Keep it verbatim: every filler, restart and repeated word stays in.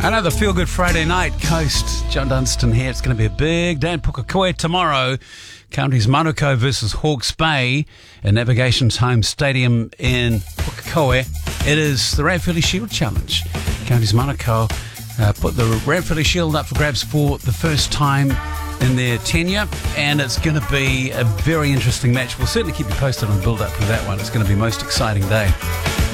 Another feel-good Friday night coast. John Dunstan here. It's going to be a big day in Pukekohe tomorrow. Counties Manukau versus Hawke's Bay at Navigation's home stadium in Pukekohe. It is the Ranfurly Shield Challenge. Counties Manukau uh, put the Ranfurly Shield up for grabs for the first time in their tenure, and it's going to be a very interesting match. We'll certainly keep you posted on the build-up for that one. It's going to be a most exciting day.